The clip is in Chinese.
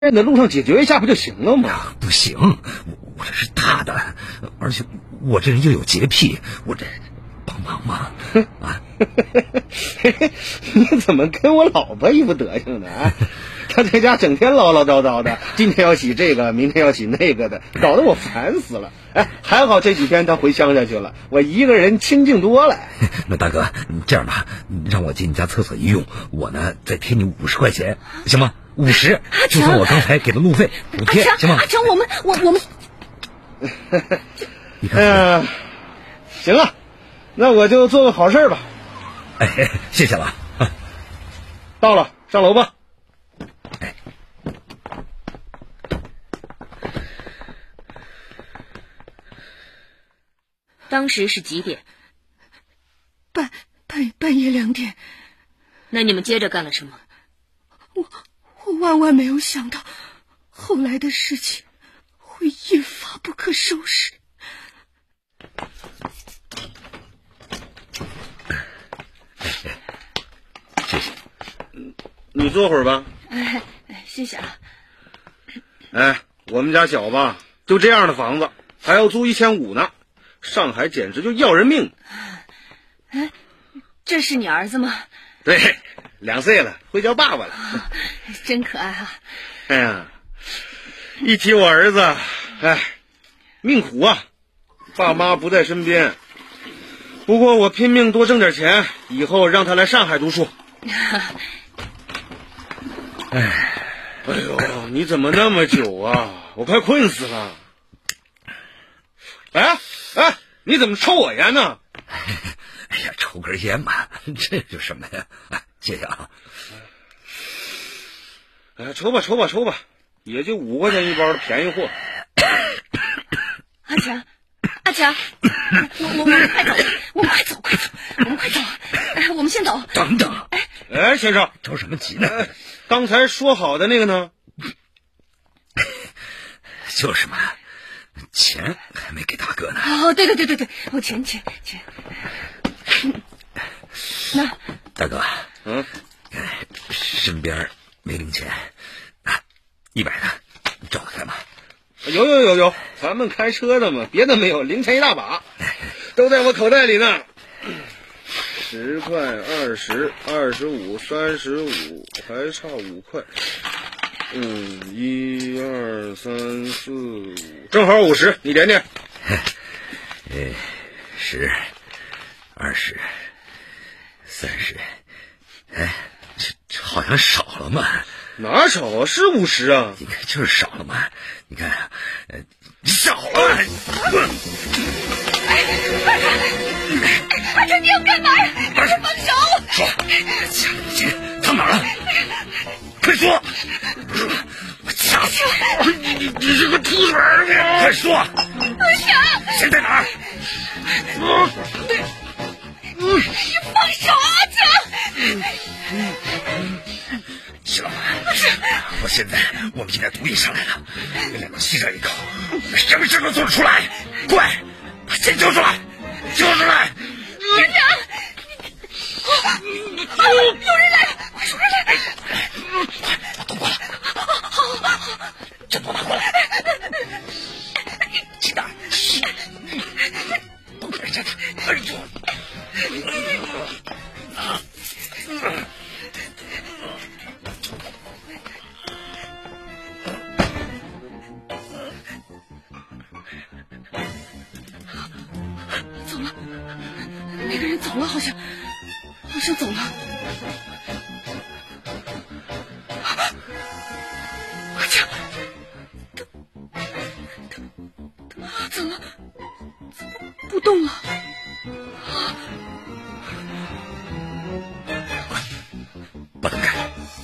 在路上解决一下不就行了吗？ 不行，我这是大的，而且我这人又有洁癖，我这帮忙嘛啊！ 你怎么跟我老婆一副德行呢？啊，她在家整天唠唠叨叨的，今天要洗这个，明天要洗那个的，搞得我烦死了。哎，还好这几天她回乡下去了，我一个人清静多了。 那大哥，这样吧，让我进你家厕所一用，我呢再贴你50块钱，行吗？50，就算我刚才给的路费补贴，行吗？ 阿强，我们， 你看， 行啊，那我就做个好事吧。 哎，谢谢了。 到了，上楼吧。 哎， 当时是几点？ 半夜2点。 那你们接着干了什么？ 我万万没有想到，后来的事情会一发不可收拾。 谢谢。 你坐会儿吧。 谢谢啊。 哎，我们家小吧，就这样的房子还要租1500呢，上海简直就要人命。 哎，这是你儿子吗？ 对，2岁了，会叫爸爸了。 真可爱啊！ 哎呀，一提我儿子，哎，命苦啊，爸妈不在身边。不过我拼命多挣点钱，以后让他来上海读书。哎呦，你怎么那么久啊？我快困死了。哎，你怎么抽我烟呢？ 哎呀，抽根烟嘛，这是什么呀？哎，谢谢啊。 哎，抽吧，也就5块钱一包的便宜货。 阿强，我们快走，我们快走，哎，我们先走。 等等， 哎，先生， 着什么急呢？ 刚才说好的那个呢？ 就是嘛，钱还没给大哥呢。 哦，对，我钱。那大哥，身边没零钱啊，100的，你找得开吗？ 有，咱们开车的嘛，别的没有，零钱一大把，都在我口袋里呢。10块、20、25、35，还差5块。1、2、3、4、5，正好50，你点点。 10、20、30，哎，这好像少了嘛？ 哪少啊？是50啊！ 你看就是少了嘛？你看，少了。 阿强，你要干嘛呀？放手！ 说，家里的钱藏哪儿了？快说！我掐死你！你这个秃子儿！快说！ 阿强， 钱在哪儿？ 你放手，阿强！ 徐老板，我们现在毒瘾上来了，2个吸上一口，什么事都做得出来。快，把钱交出来！ 阿强！有人来了，快说人来！ 快，都过来！好，这都拿过来！鸡蛋，都快站着！哎呦！ 走了，那个人走了，好像走了。阿强，他怎么不动了？